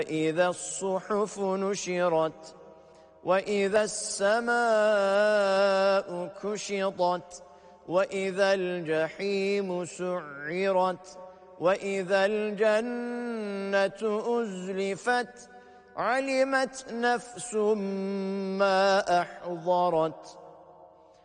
إذا الصحف نشرت وإذا السماء كشطت وإذا الجحيم سعرت وإذا الجنة أزلفت علمت نفس ما أحضرت